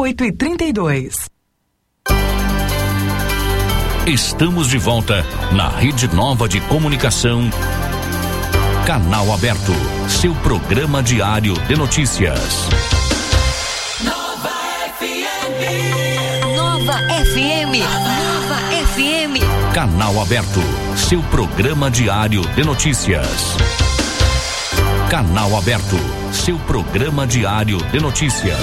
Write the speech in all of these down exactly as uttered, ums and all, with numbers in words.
oito e trinta e dois. Estamos de volta na Rede Nova de Comunicação. Canal Aberto, seu programa diário de notícias. Nova F M. Nova F M. Nova F M. Canal Aberto, seu programa diário de notícias. Canal Aberto, seu programa diário de notícias.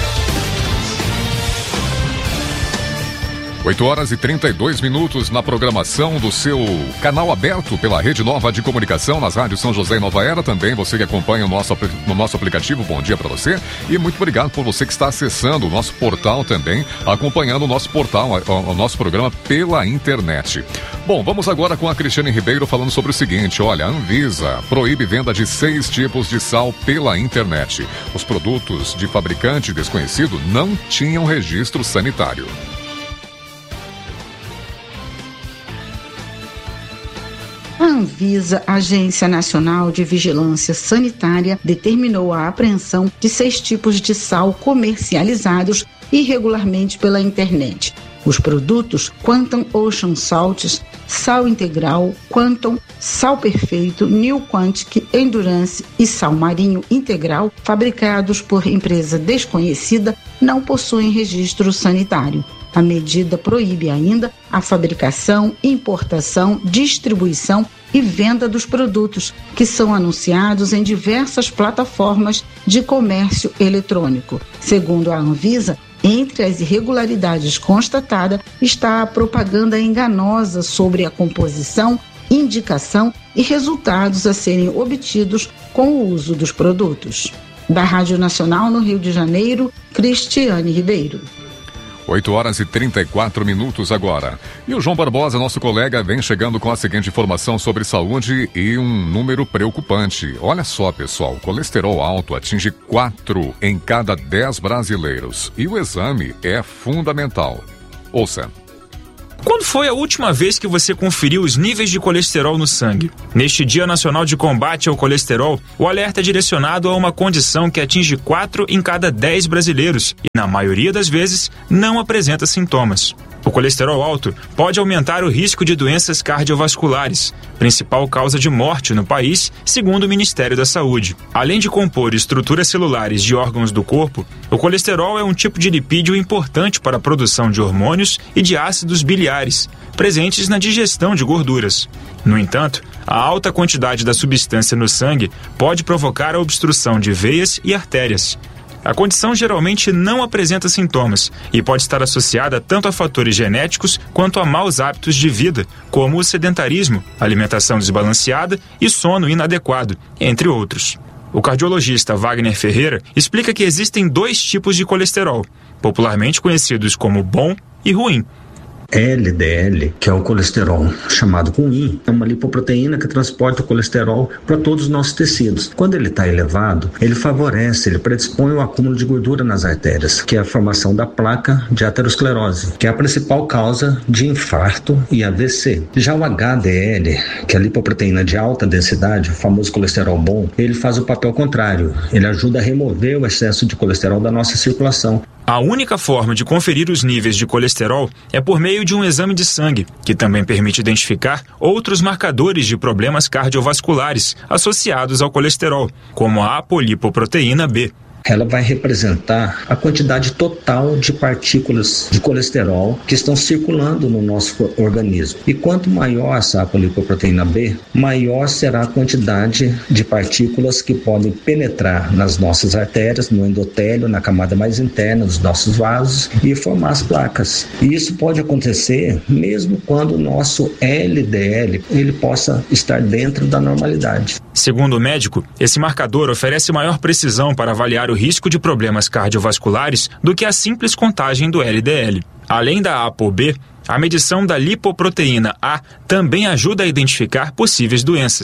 oito horas e trinta e dois minutos na programação do seu Canal Aberto pela Rede Nova de Comunicação, nas rádios São José e Nova Era. Também você que acompanha o nosso, no nosso aplicativo, bom dia para você. E muito obrigado por você que está acessando o nosso portal também, acompanhando o nosso portal, o, o nosso programa pela internet. Bom, vamos agora com a Cristiane Ribeiro falando sobre o seguinte. Olha, a Anvisa proíbe venda de seis tipos de sal pela internet. Os produtos de fabricante desconhecido não tinham registro sanitário. A Anvisa, Agência Nacional de Vigilância Sanitária, determinou a apreensão de seis tipos de sal comercializados irregularmente pela internet. Os produtos Quantum Ocean Salts, Sal Integral, Quantum, Sal Perfeito, New Quantic, Endurance e Sal Marinho Integral, fabricados por empresa desconhecida, não possuem registro sanitário. A medida proíbe ainda a fabricação, importação, distribuição e venda dos produtos, que são anunciados em diversas plataformas de comércio eletrônico. Segundo a Anvisa, entre as irregularidades constatadas está a propaganda enganosa sobre a composição, indicação e resultados a serem obtidos com o uso dos produtos. Da Rádio Nacional no Rio de Janeiro, Cristiane Ribeiro. oito horas e trinta e quatro minutos agora. E o João Barbosa, nosso colega, vem chegando com a seguinte informação sobre saúde e um número preocupante. Olha só, pessoal, colesterol alto atinge quatro em cada dez brasileiros. E o exame é fundamental. Ouça. Quando foi a última vez que você conferiu os níveis de colesterol no sangue? Neste Dia Nacional de Combate ao Colesterol, o alerta é direcionado a uma condição que atinge quatro em cada dez brasileiros e, na maioria das vezes, não apresenta sintomas. O colesterol alto pode aumentar o risco de doenças cardiovasculares, principal causa de morte no país, segundo o Ministério da Saúde. Além de compor estruturas celulares de órgãos do corpo, o colesterol é um tipo de lipídio importante para a produção de hormônios e de ácidos biliares, presentes na digestão de gorduras. No entanto, a alta quantidade da substância no sangue pode provocar a obstrução de veias e artérias. A condição geralmente não apresenta sintomas e pode estar associada tanto a fatores genéticos quanto a maus hábitos de vida, como o sedentarismo, alimentação desbalanceada e sono inadequado, entre outros. O cardiologista Wagner Ferreira explica que existem dois tipos de colesterol, popularmente conhecidos como bom e ruim. L D L, que é o colesterol chamado ruim, é uma lipoproteína que transporta o colesterol para todos os nossos tecidos. Quando ele está elevado, ele favorece, ele predispõe o acúmulo de gordura nas artérias, que é a formação da placa de aterosclerose, que é a principal causa de infarto e A V C. Já o H D L, que é a lipoproteína de alta densidade, o famoso colesterol bom, ele faz o papel contrário, ele ajuda a remover o excesso de colesterol da nossa circulação. A única forma de conferir os níveis de colesterol é por meio de um exame de sangue, que também permite identificar outros marcadores de problemas cardiovasculares associados ao colesterol, como a apolipoproteína B. Ela vai representar a quantidade total de partículas de colesterol que estão circulando no nosso organismo. E quanto maior essa apolipoproteína B, maior será a quantidade de partículas que podem penetrar nas nossas artérias, no endotélio, na camada mais interna dos nossos vasos e formar as placas. E isso pode acontecer mesmo quando o nosso L D L ele possa estar dentro da normalidade. Segundo o médico, esse marcador oferece maior precisão para avaliar o risco de problemas cardiovasculares do que a simples contagem do L D L. Além da ApoB, a medição da lipoproteína A também ajuda a identificar possíveis doenças.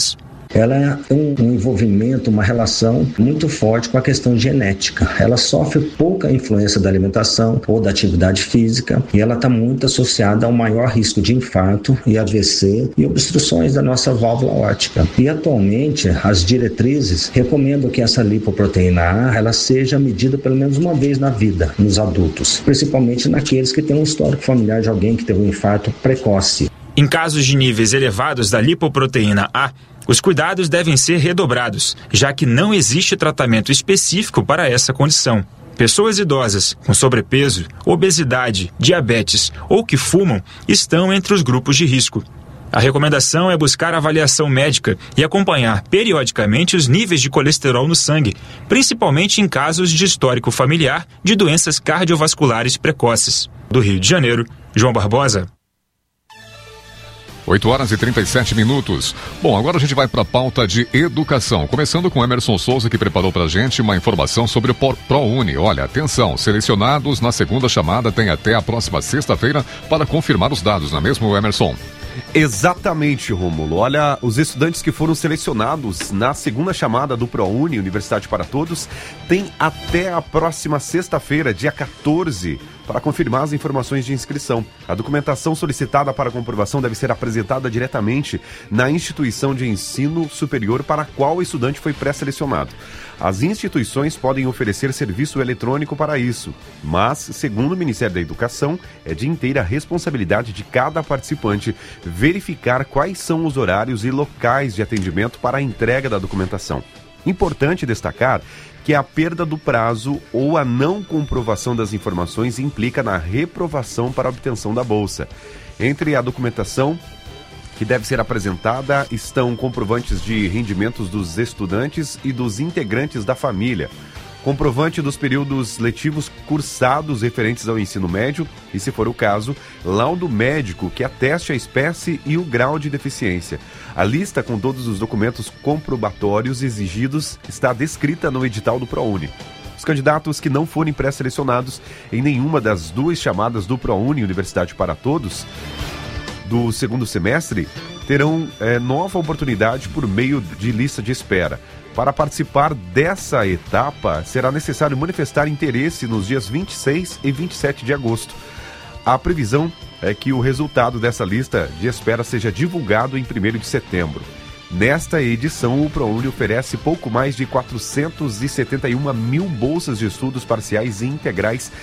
ela tem um envolvimento, uma relação muito forte com a questão genética. Ela sofre pouca influência da alimentação ou da atividade física e ela está muito associada ao maior risco de infarto e A V C e obstruções da nossa válvula aórtica. E atualmente as diretrizes recomendam que essa lipoproteína A ela seja medida pelo menos uma vez na vida nos adultos, principalmente naqueles que têm um histórico familiar de alguém que teve um infarto precoce. Em casos de níveis elevados da lipoproteína A, os cuidados devem ser redobrados, já que não existe tratamento específico para essa condição. Pessoas idosas, com sobrepeso, obesidade, diabetes ou que fumam estão entre os grupos de risco. A recomendação é buscar avaliação médica e acompanhar periodicamente os níveis de colesterol no sangue, principalmente em casos de histórico familiar de doenças cardiovasculares precoces. Do Rio de Janeiro, João Barbosa. oito horas e trinta e sete minutos. Bom, agora a gente vai para a pauta de educação. Começando com Emerson Souza, que preparou para a gente uma informação sobre o ProUni. Olha, atenção, selecionados na segunda chamada tem até a próxima sexta-feira para confirmar os dados, não é mesmo, Emerson? Exatamente, Rômulo. Olha, os estudantes que foram selecionados na segunda chamada do ProUni, Universidade para Todos, têm até a próxima sexta-feira, dia quatorze, para confirmar as informações de inscrição. A documentação solicitada para comprovação deve ser apresentada diretamente na instituição de ensino superior para a qual o estudante foi pré-selecionado. As instituições podem oferecer serviço eletrônico para isso, mas, segundo o Ministério da Educação, é de inteira responsabilidade de cada participante verificar quais são os horários e locais de atendimento para a entrega da documentação. Importante destacar que a perda do prazo ou a não comprovação das informações implica na reprovação para a obtenção da bolsa. Entre a documentação que deve ser apresentada estão comprovantes de rendimentos dos estudantes e dos integrantes da família, comprovante dos períodos letivos cursados referentes ao ensino médio e, se for o caso, laudo médico que ateste a espécie e o grau de deficiência. A lista com todos os documentos comprobatórios exigidos está descrita no edital do ProUni. Os candidatos que não forem pré-selecionados em nenhuma das duas chamadas do ProUni Universidade para Todos do segundo semestre terão é, nova oportunidade por meio de lista de espera. Para participar dessa etapa, será necessário manifestar interesse nos dias vinte e seis e vinte e sete de agosto. A previsão é que o resultado dessa lista de espera seja divulgado em primeiro de setembro. Nesta edição, o ProUni oferece pouco mais de quatrocentas e setenta e uma mil bolsas de estudos parciais e integrais